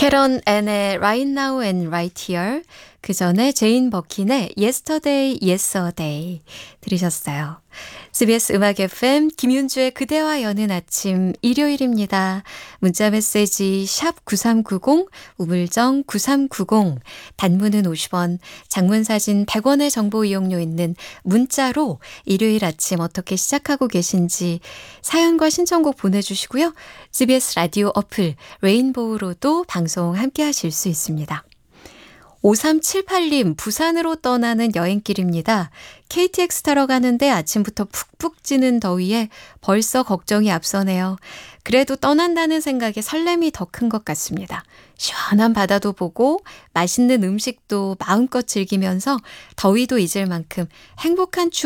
캐런 앤의 Right Now and Right Here, 그 전에 제인 버킨의 Yesterday, Yesterday 들으셨어요. CBS 음악 FM 김윤주의 그대와 여는 아침 일요일입니다. 문자 메시지 샵 9390, 우물정 9390, 단문은 50원, 장문 사진 100원의 정보 이용료 있는 문자로 일요일 아침 어떻게 시작하고 계신지 사연과 신청곡 보내주시고요. CBS 라디오 어플 레인보우로도 방송 함께 하실 수 있습니다. 5378님, 부산으로 떠나는 여행길입니다. KTX 타러 가는데 아침부터 푹푹 찌는 더위에 벌써 걱정이 앞서네요. 그래도 떠난다는 생각에 설렘이 더 큰 것 같습니다. 시원한 바다도 보고 맛있는 음식도 마음껏 즐기면서 더위도 잊을 만큼 행복한 추억